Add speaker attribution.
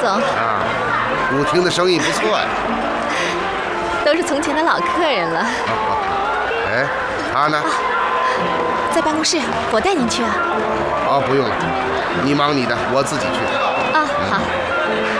Speaker 1: 总。
Speaker 2: 啊，舞厅的生意不错呀。
Speaker 1: 都是从前的老客人了。
Speaker 2: 哎，他呢？
Speaker 1: 在办公室，我带您去啊。
Speaker 2: 哦，不用了，你忙你的，我自己去。
Speaker 1: 啊，好。